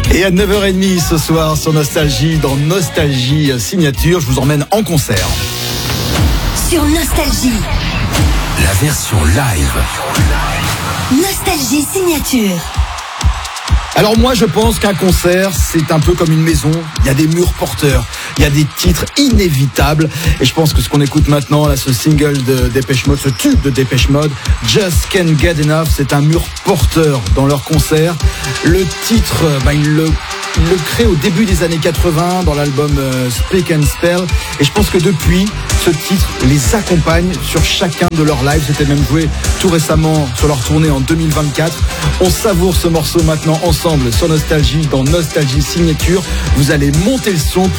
Et à 9h30 ce soir sur Nostalgie, dans Nostalgie Signature, je vous emmène en concert. Sur Nostalgie. La version live. Nostalgie Signature. Alors moi je pense qu'un concert c'est un peu comme une maison, il y a des murs porteurs, il y a des titres inévitables et je pense que ce qu'on écoute maintenant là, ce single de Depeche Mode, ce tube de Depeche Mode, Just Can't Get Enough, c'est un mur porteur dans leur concert. Le titre, il le crée au début des années 80 dans l'album Speak and Spell et je pense que depuis ce titre les accompagne sur chacun de leurs lives. C'était même joué tout récemment sur leur tournée en 2024. On savoure ce morceau maintenant ensemble sur Nostalgie, dans Nostalgie Signature. Vous allez monter le son pour